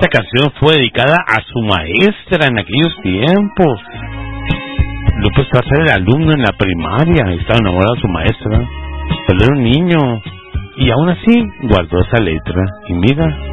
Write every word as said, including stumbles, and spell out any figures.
esta canción fue dedicada a su maestra en aquellos tiempos. Lupe Esparza era alumno en la primaria, estaba enamorado de su maestra, pero era un niño, y aún así guardó esa letra. Y mira,